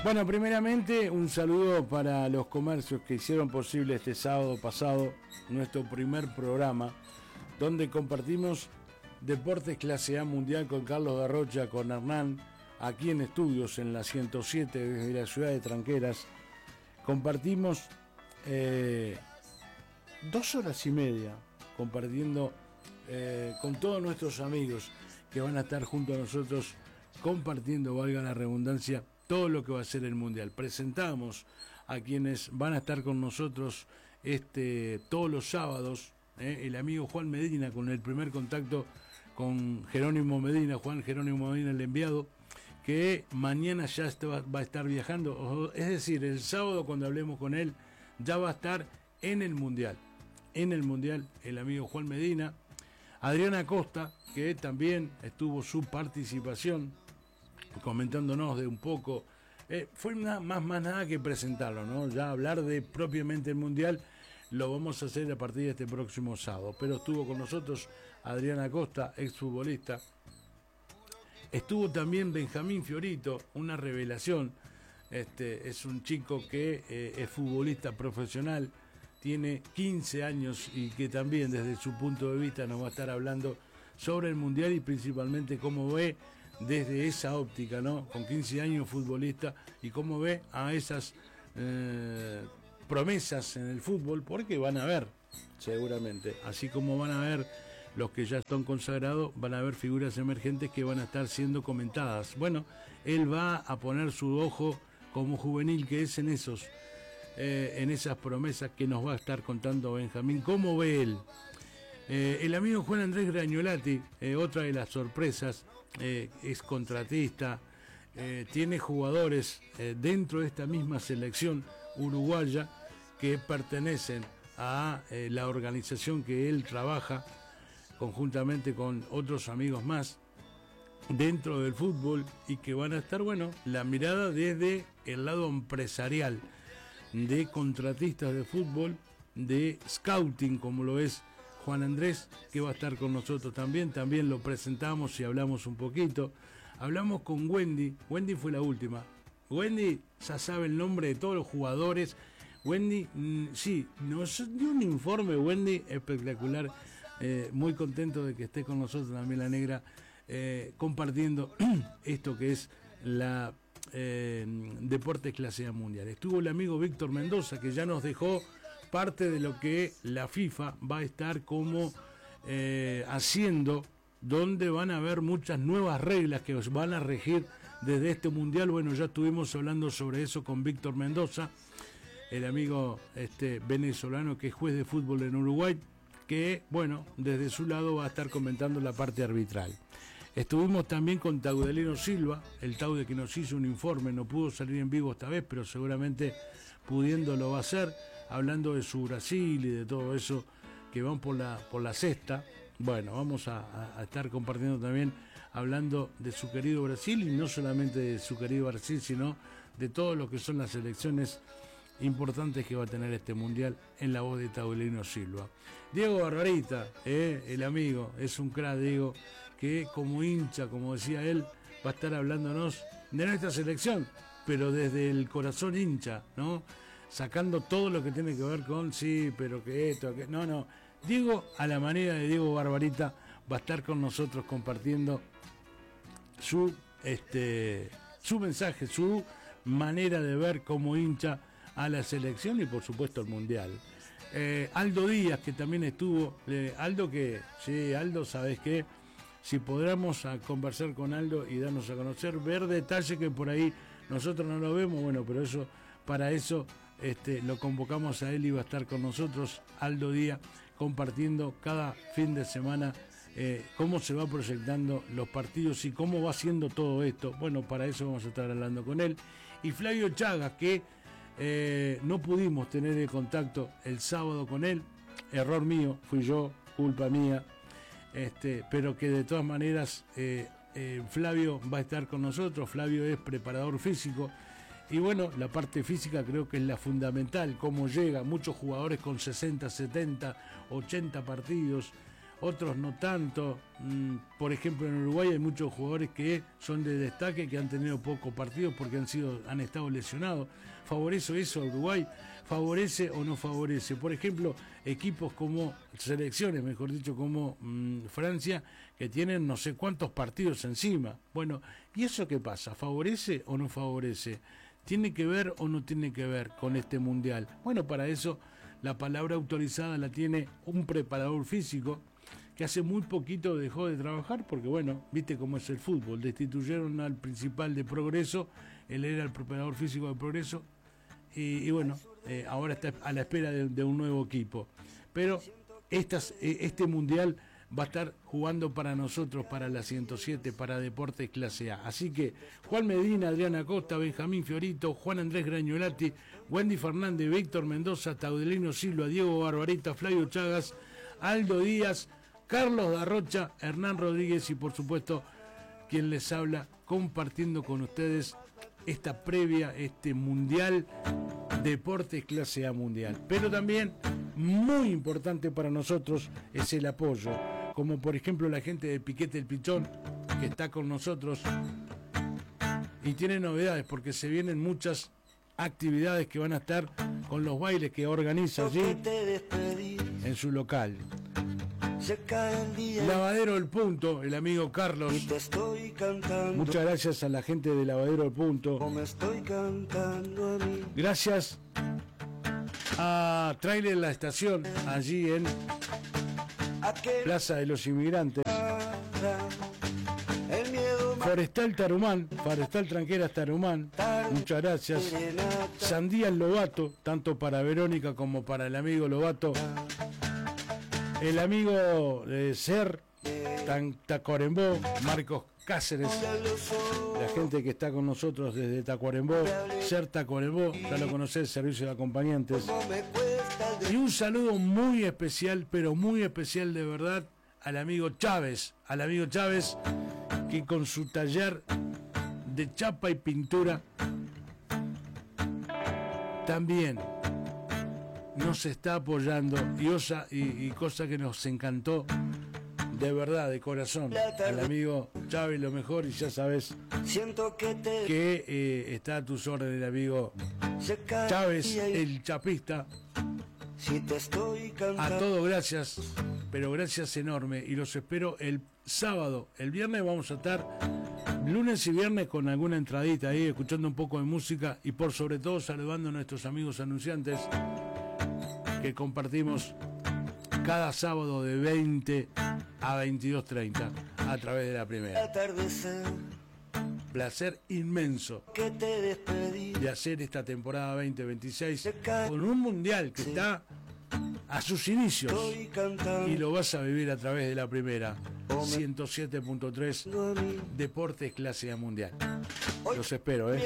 Bueno, primeramente un saludo para los comercios que hicieron posible este sábado pasado nuestro primer programa, donde compartimos Deportes Clase A Mundial con Carlos Garrocha, con Hernán, aquí en estudios en la 107 desde la ciudad de Tranqueras. Compartimos 2 horas y media compartiendo con todos nuestros amigos que van a estar junto a nosotros compartiendo, valga la redundancia, todo lo que va a ser el Mundial. Presentamos a quienes van a estar con nosotros todos los sábados, el amigo Juan Medina con el primer contacto con Jerónimo Medina, Juan Jerónimo Medina, el enviado, que mañana ya va a estar viajando, es decir, el sábado cuando hablemos con él ya va a estar en el Mundial, el amigo Juan Medina. Adriana Costa, que también estuvo su participación comentándonos de un poco, fue más nada que presentarlo, ¿no? Ya hablar de propiamente el Mundial lo vamos a hacer a partir de este próximo sábado, pero estuvo con nosotros Adriana Costa, exfutbolista. Estuvo también Benjamín Fiorito, una revelación, es un chico que es futbolista profesional, tiene 15 años y que también desde su punto de vista nos va a estar hablando sobre el Mundial y principalmente cómo ve desde esa óptica, ¿no? Con 15 años futbolista y cómo ve a esas promesas en el fútbol, porque van a ver, seguramente, así como van a ver los que ya están consagrados, van a haber figuras emergentes que van a estar siendo comentadas. Bueno, él va a poner su ojo como juvenil que es en esas promesas que nos va a estar contando Benjamín. ¿Cómo ve él? El amigo Juan Andrés Grañolati, otra de las sorpresas, es contratista, tiene jugadores dentro de esta misma selección uruguaya que pertenecen a la organización que él trabaja conjuntamente con otros amigos más dentro del fútbol y que van a estar, bueno, la mirada desde el lado empresarial de contratistas de fútbol, de scouting, como lo es Juan Andrés, que va a estar con nosotros también lo presentamos y hablamos un poquito. Hablamos con Wendy fue la última. Wendy ya sabe el nombre de todos los jugadores. Wendy, sí, nos dio un informe, Wendy, espectacular. Muy contento de que esté con nosotros también la negra, compartiendo esto que es la Deportes Clase A Mundial. Estuvo el amigo Víctor Mendoza, que ya nos dejó parte de lo que la FIFA va a estar como haciendo, donde van a haber muchas nuevas reglas que os van a regir desde este Mundial. Bueno, ya estuvimos hablando sobre eso con Víctor Mendoza, el amigo venezolano que es juez de fútbol en Uruguay, que, bueno, desde su lado va a estar comentando la parte arbitral. Estuvimos también con Taudelino Silva, el Taude que nos hizo un informe, no pudo salir en vivo esta vez, pero seguramente pudiendo lo va a hacer, hablando de su Brasil y de todo eso que van por la cesta. Bueno, vamos a estar compartiendo también, hablando de su querido Brasil, y no solamente de su querido Brasil, sino de todo lo que son las elecciones importantes que va a tener este Mundial, en la voz de Taudelino Silva. Diego Barbarita, el amigo, es un crack, Diego, que como hincha, como decía él, va a estar hablándonos de nuestra selección, pero desde el corazón hincha, ¿no? Sacando todo lo que tiene que ver con, sí, pero que esto, que no. Diego, a la manera de Diego Barbarita, va a estar con nosotros compartiendo su mensaje, su manera de ver como hincha a la selección y por supuesto al Mundial. Aldo Díaz, que también estuvo, Aldo, ¿sabes qué? Si podamos conversar con Aldo y darnos a conocer, ver detalles que por ahí nosotros no lo vemos, bueno, pero eso, para eso lo convocamos a él y va a estar con nosotros, Aldo Díaz, compartiendo cada fin de semana cómo se va proyectando los partidos y cómo va haciendo todo esto. Bueno, para eso vamos a estar hablando con él. Y Flavio Chagas, que no pudimos tener el contacto el sábado con él, error mío, fui yo, culpa mía, pero que de todas maneras Flavio va a estar con nosotros. Flavio es preparador físico y bueno, la parte física creo que es la fundamental, cómo llega, muchos jugadores con 60, 70, 80 partidos otros no tanto. Por ejemplo, en Uruguay hay muchos jugadores que son de destaque, que han tenido pocos partidos porque han estado lesionados. ¿Favorece eso a Uruguay? ¿Favorece o no favorece? Por ejemplo, equipos como, selecciones, mejor dicho, como Francia, que tienen no sé cuántos partidos encima. Bueno, ¿y eso qué pasa? ¿Favorece o no favorece? ¿Tiene que ver o no tiene que ver con este mundial? Bueno, para eso la palabra autorizada la tiene un preparador físico que hace muy poquito dejó de trabajar porque, bueno, viste cómo es el fútbol. Destituyeron al principal de Progreso, él era el preparador físico de Progreso, y bueno, ahora está a la espera de un nuevo equipo. Pero este mundial va a estar jugando para nosotros, para la 107, para Deportes Clase A. Así que Juan Medina, Adriana Costa, Benjamín Fiorito, Juan Andrés Grañolati, Wendy Fernández, Víctor Mendoza, Taudelino Silva, Diego Barbarita, Flavio Chagas, Aldo Díaz, Carlos Darrocha, Hernán Rodríguez y por supuesto quien les habla, compartiendo con ustedes esta previa, este mundial, Deportes Clase A Mundial. Pero también, muy importante para nosotros, es el apoyo, como por ejemplo la gente de Piquete el Pichón, que está con nosotros y tiene novedades, porque se vienen muchas actividades que van a estar con los bailes que organiza allí en su local. Lavadero El Punto, el amigo Carlos. Muchas gracias a la gente de Lavadero El Punto. Gracias a Trailer La Estación, allí en Plaza de los Inmigrantes. Forestal Tarumán, Forestal Tranqueras Tarumán, muchas gracias. Sandías Lobato, tanto para Verónica como para el amigo Lobato. El amigo Ser Tacuarembó, Marcos Cáceres, la gente que está con nosotros desde Tacuarembó, Ser Tacuarembó, ya lo conocés, servicio de acompañantes. Y un saludo muy especial, pero muy especial de verdad, al amigo Chávez, que con su taller de chapa y pintura también nos está apoyando y cosa que nos encantó de verdad, de corazón. Al amigo Chávez lo mejor, y ya sabes que está a tus órdenes el amigo Chávez, el chapista. A todos gracias, pero gracias enorme, y los espero el sábado. El viernes vamos a estar lunes y viernes con alguna entradita ahí, escuchando un poco de música y por sobre todo saludando a nuestros amigos anunciantes que compartimos cada sábado de 20 a 22:30 a través de la primera. Placer inmenso de hacer esta temporada 2026 con un mundial que está a sus inicios y lo vas a vivir a través de la primera 107.3 Deportes Clase A Mundial. Los espero,